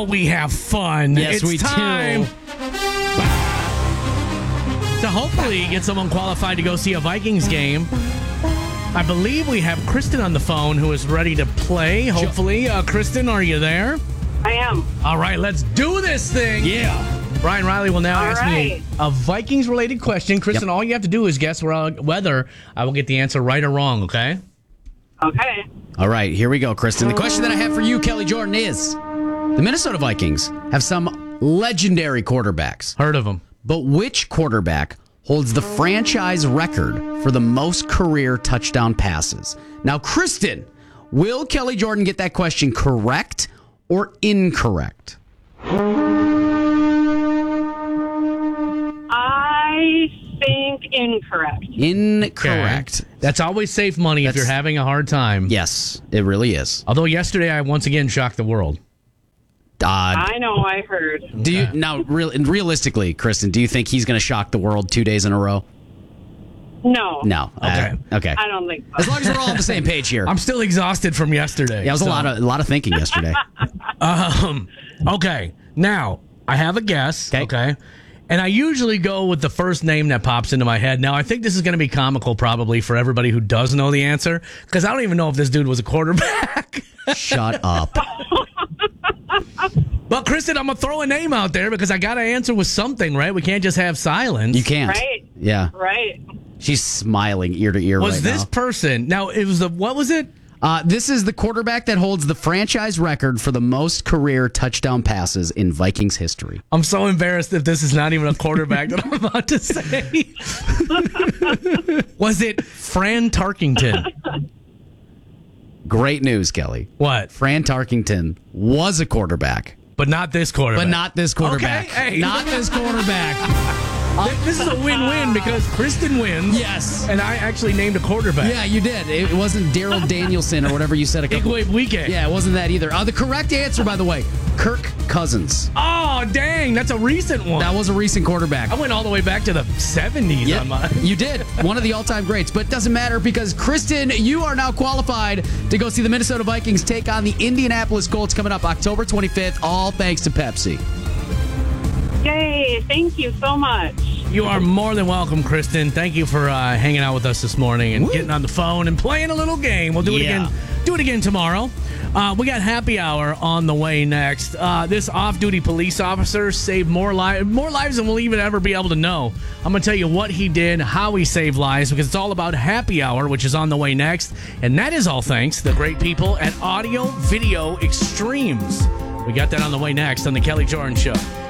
know we have fun. Yes, we time do. to hopefully get someone qualified to go see a Vikings game. I believe we have Kristen on the phone who is ready to play. Hopefully. Kristen, are you there? I am. All right, let's do this thing. Yeah. Brian Riley will now All ask me right. a Vikings-related question. Kristen, all you have to do is guess whether I will get the answer right or wrong, okay? Okay. All right, here we go, Kristen. The question that I have for you, Kelly Jordan, is the Minnesota Vikings have some legendary quarterbacks, Heard of them. but which quarterback holds the franchise record for the most career touchdown passes? Now, Kristen, will Kelly Jordan get that question correct or incorrect? I think incorrect. Incorrect. That's always safe money if That's- you're having a hard time. Yes, it really is. Although yesterday I once again shocked the world. I know, I heard. Do you now realistically, Kristen? Do you think he's going to shock the world 2 days in a row? No. No. Okay. Okay. I don't think so. As long as we're all on the same page here. I'm still exhausted from yesterday. Yeah, it was so- a lot of thinking yesterday. Okay, now I have a guess. Okay. And I usually go with the first name that pops into my head. Now, I think this is going to be comical probably for everybody who does know the answer, because I don't even know if this dude was a quarterback. Shut up. But, Kristen, I'm going to throw a name out there because I got to answer with something, right? We can't just have silence. You can't. Right. Yeah. Right. She's smiling ear to ear Was right this now. person, now, it was what was it? This is the quarterback that holds the franchise record for the most career touchdown passes in Vikings history. I'm so embarrassed if this is not even a quarterback that I'm about to say. Was it Fran Tarkington? Great news, Kelly. What? Fran Tarkington was a quarterback, But not this quarterback. but not this quarterback. Okay, hey. Not this quarterback. This is a win-win because Kristen wins. Yes. And I actually named a quarterback. Yeah, you did. It wasn't Daryl Danielson or whatever you said a couple. Igwe. Yeah, it wasn't that either. The correct answer, by the way, Kirk Cousins. Oh, dang. That's a recent one. That was a recent quarterback. I went all the way back to the 70s Yep, on mine. you did. One of the all-time greats. But it doesn't matter because, Kristen, you are now qualified to go see the Minnesota Vikings take on the Indianapolis Colts coming up October 25th, all thanks to Pepsi. Yay. Thank you so much. You are more than welcome, Kristen. Thank you for hanging out with us this morning and getting on the phone and playing a little game. We'll do it Yeah. again. Do it again tomorrow. We got happy hour on the way next. This off-duty police officer saved more lives than we'll even ever be able to know. I'm going to tell you what he did, how he saved lives, because it's all about happy hour, which is on the way next. And that is all thanks to the great people at Audio Video Extremes. We got that on the way next on The Kelly Jordan Show.